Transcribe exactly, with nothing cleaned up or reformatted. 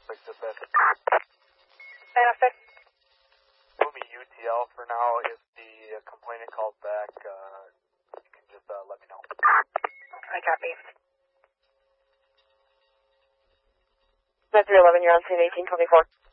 Six dispatch. Santa Fe. Put me U T L for now. If the complainant calls back, uh, you can just uh, let me know. I copy. nine three eleven, you're on scene eighteen twenty-four.